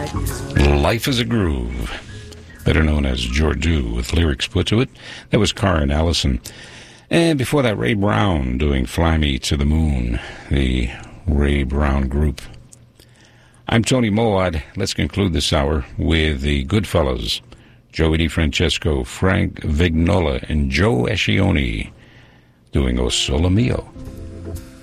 Life is a Groove, better known as Jordu, with lyrics put to it. That was Karen Allison. And before that, Ray Brown doing Fly Me to the Moon, the Ray Brown Group. I'm Tony Moad. Let's conclude this hour with the Goodfellas, Joey DeFrancesco, Frank Vignola, and Joe Ascioni doing O Sole Mio.